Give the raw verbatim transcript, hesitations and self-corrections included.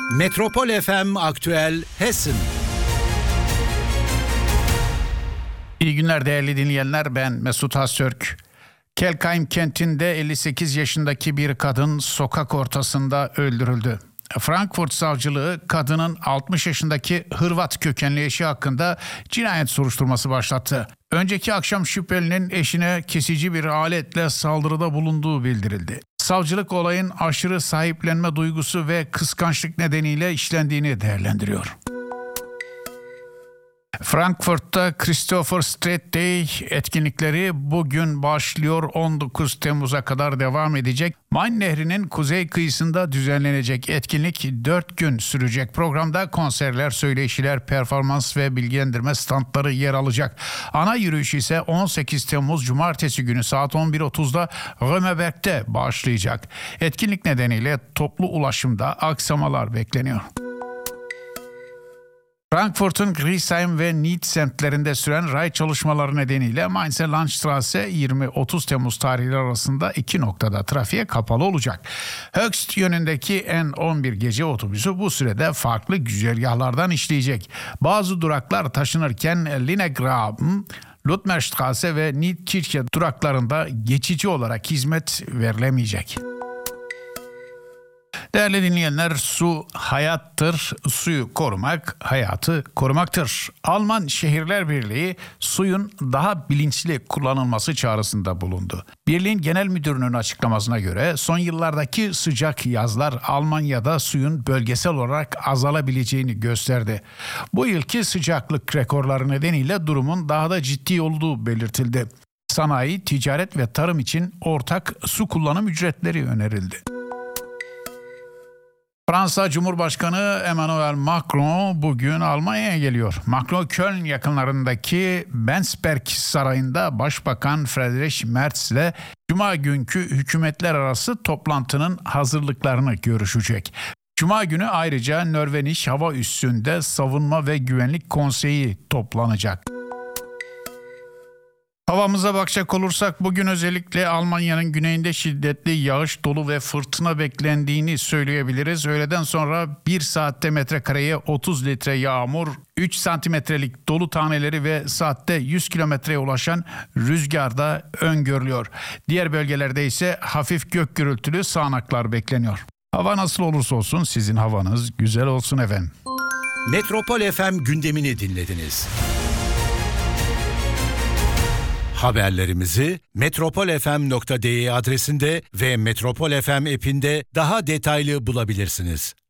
Metropol F M Aktüel Hessen. İyi günler değerli dinleyenler, ben Mesut Haztürk. Kelkheim kentinde elli sekiz yaşındaki bir kadın sokak ortasında öldürüldü. Frankfurt savcılığı kadının altmış yaşındaki Hırvat kökenli eşi hakkında cinayet soruşturması başlattı. Önceki akşam şüphelinin eşine kesici bir aletle saldırıda bulunduğu bildirildi. Savcılık olayın aşırı sahiplenme duygusu ve kıskançlık nedeniyle işlendiğini değerlendiriyor. Frankfurt'ta Christopher Street Day etkinlikleri bugün başlıyor, on dokuz Temmuz'a kadar devam edecek. Main Nehri'nin kuzey kıyısında düzenlenecek etkinlik dört gün sürecek. Programda konserler, söyleşiler, performans ve bilgilendirme standları yer alacak. Ana yürüyüş ise on sekiz Temmuz Cumartesi günü saat on bir otuzda Römeberg'te başlayacak. Etkinlik nedeniyle toplu ulaşımda aksamalar bekleniyor. Frankfurt'un Griesheim ve Nied semtlerinde süren ray çalışmaları nedeniyle Mainzer Landstraße yirmi otuz Temmuz tarihleri arasında iki noktada trafiğe kapalı olacak. Höchst yönündeki N on bir gece otobüsü bu sürede farklı güzergahlardan işleyecek. Bazı duraklar taşınırken Linnegraben, Ludmerstraße ve Niedkirche duraklarında geçici olarak hizmet verilemeyecek. Değerli dinleyenler, su hayattır, suyu korumak hayatı korumaktır. Alman Şehirler Birliği suyun daha bilinçli kullanılması çağrısında bulundu. Birliğin genel müdürünün açıklamasına göre son yıllardaki sıcak yazlar Almanya'da suyun bölgesel olarak azalabileceğini gösterdi. Bu yılki sıcaklık rekorları nedeniyle durumun daha da ciddi olduğu belirtildi. Sanayi, ticaret ve tarım için ortak su kullanım ücretleri önerildi. Fransa Cumhurbaşkanı Emmanuel Macron bugün Almanya'ya geliyor. Macron, Köln yakınlarındaki Bensberg Sarayı'nda Başbakan Friedrich Merz ile Cuma günkü hükümetler arası toplantının hazırlıklarını görüşecek. Cuma günü ayrıca Norveç Hava Üssü'nde Savunma ve Güvenlik Konseyi toplanacak. Havamıza bakacak olursak bugün özellikle Almanya'nın güneyinde şiddetli yağış, dolu ve fırtına beklendiğini söyleyebiliriz. Öğleden sonra bir saatte metrekareye otuz litre yağmur, üç santimetrelik dolu taneleri ve saatte yüz kilometreye ulaşan rüzgar da öngörülüyor. Diğer bölgelerde ise hafif gök gürültülü sağanaklar bekleniyor. Hava nasıl olursa olsun sizin havanız güzel olsun efendim. Metropol F M gündemini dinlediniz. Haberlerimizi metropol f m nokta d e adresinde ve Metropol F M app'inde daha detaylı bulabilirsiniz.